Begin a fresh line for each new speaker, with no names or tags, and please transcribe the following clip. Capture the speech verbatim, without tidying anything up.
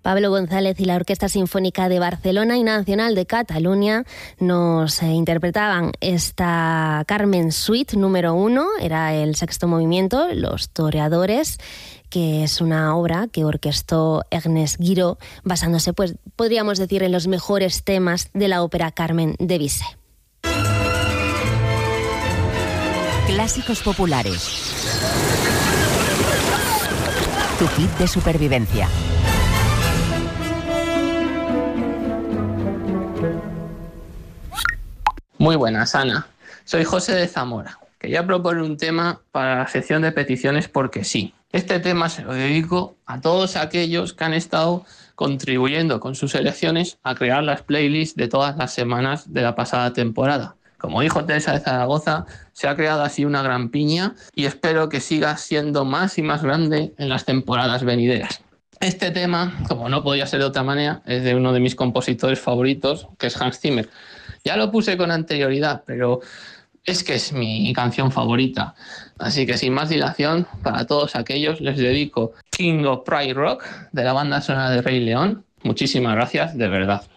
Pablo González y la Orquesta Sinfónica de Barcelona y Nacional de Cataluña nos eh, interpretaban esta Carmen Suite número uno, era el sexto movimiento, Los Toreadores, que es una obra que orquestó Ernest Guiraud, basándose, pues, podríamos decir, en los mejores temas de la ópera Carmen de Bizet.
Clásicos populares. Tu kit de supervivencia.
Muy buenas, Ana. Soy José de Zamora. Quería proponer un tema para la sección de peticiones porque sí. Este tema se lo dedico a todos aquellos que han estado contribuyendo con sus selecciones a crear las playlists de todas las semanas de la pasada temporada. Como dijo Teresa de Zaragoza, se ha creado así una gran piña y espero que siga siendo más y más grande en las temporadas venideras. Este tema, como no podía ser de otra manera, es de uno de mis compositores favoritos, que es Hans Zimmer. Ya lo puse con anterioridad, pero es que es mi canción favorita. Así que sin más dilación, para todos aquellos les dedico King of Pride Rock de la banda sonora de Rey León. Muchísimas gracias, de verdad.